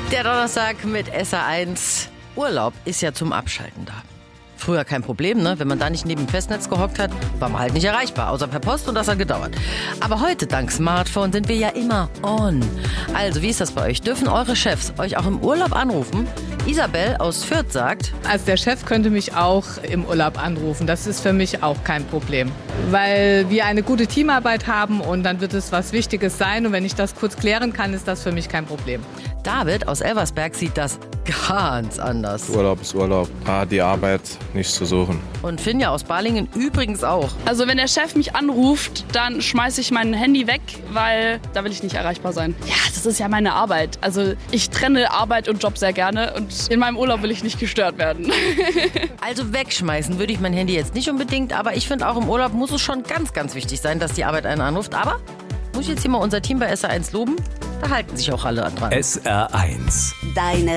Der Donnerstag mit SR1. Urlaub ist ja zum Abschalten da. Früher kein Problem, ne? Wenn man da nicht neben dem Festnetz gehockt hat, war man halt nicht erreichbar, außer per Post, und das hat gedauert. Aber heute, dank Smartphone, sind wir ja immer on. Also, wie ist das bei euch? Dürfen eure Chefs euch auch im Urlaub anrufen? Isabel aus Fürth sagt: Also der Chef könnte mich auch im Urlaub anrufen. Das ist für mich auch kein Problem. Weil wir eine gute Teamarbeit haben und dann wird es was Wichtiges sein. Und wenn ich das kurz klären kann, ist das für mich kein Problem. David aus Elversberg sieht das ganz anders. Urlaub ist Urlaub. Die Arbeit nicht zu suchen. Und Finja aus Balingen übrigens auch. Also wenn der Chef mich anruft, dann schmeiße ich mein Handy weg, weil da will ich nicht erreichbar sein. Ja, das ist ja meine Arbeit. Also ich trenne Arbeit und Job sehr gerne und in meinem Urlaub will ich nicht gestört werden. Also wegschmeißen würde ich mein Handy jetzt nicht unbedingt, aber ich finde auch im Urlaub muss es schon ganz, ganz wichtig sein, dass die Arbeit einen anruft. Aber muss ich jetzt hier mal unser Team bei SR1 loben? Da halten sich auch alle dran. SR1. Deine